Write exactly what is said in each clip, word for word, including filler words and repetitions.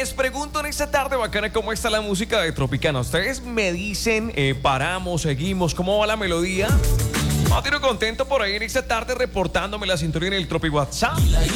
les pregunto en esta tarde bacana cómo está la música de Tropicana. Ustedes me dicen, eh, paramos, seguimos, ¿cómo va la melodía? Matiro contento por ahí en esta tarde reportándome la sintonía en el Tropi WhatsApp.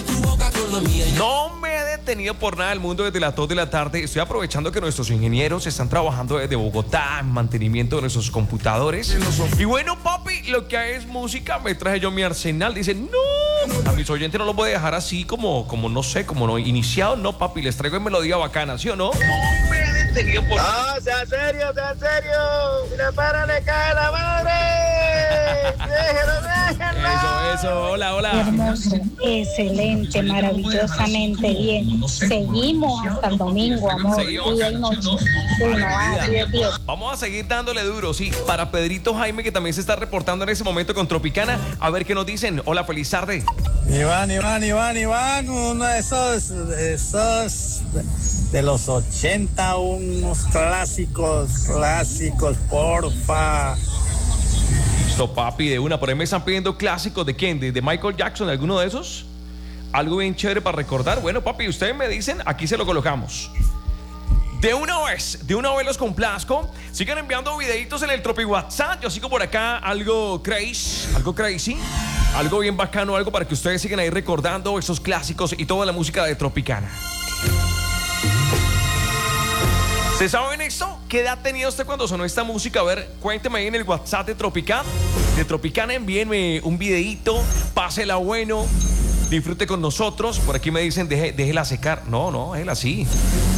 No me he detenido por nada del mundo desde las dos de la tarde. Estoy aprovechando que nuestros ingenieros están trabajando desde Bogotá en mantenimiento de nuestros computadores. Y bueno, papi, lo que hay es música. Me traje yo mi arsenal. Dicen, no, a mis oyentes no los voy a dejar así como, como no sé, como no iniciado. No, papi, les traigo en melodía bacana, ¿sí o no? No me he detenido por nada. No, sea serio, sea serio. Mira, para, le cae la madre. Déjelo, déjelo. Eso, eso, hola, hola. Hermoso, excelente, maravillosamente bien. Seguimos hasta el domingo, amor, Seguimos. día y noche. Uno, ah, diez, diez. Vamos a seguir dándole duro, sí. Para Pedrito Jaime, que también se está reportando en ese momento con Tropicana. A ver qué nos dicen. Hola, feliz tarde. Iván, Iván, Iván, Iván, uno de esos, de esos de los ochenta, unos clásicos, clásicos, porfa. Listo, papi, de una. Por ahí me están pidiendo clásicos de quién, de, de Michael Jackson, ¿alguno de esos? Algo bien chévere para recordar. Bueno, papi, ustedes me dicen, aquí se lo colocamos. De una vez, de una vez los complazco. Sigan enviando videitos en el Tropi WhatsApp. Yo sigo por acá algo crazy, algo crazy, algo bien bacano, algo para que ustedes sigan ahí recordando esos clásicos y toda la música de Tropicana. ¿Se saben esto? ¿Qué edad tenía usted cuando sonó esta música? A ver, cuénteme ahí en el WhatsApp de Tropicana. De Tropicana, envíenme un videíto, pásela bueno, disfrute con nosotros. Por aquí me dicen, deje, déjela secar. No, no, déjela así.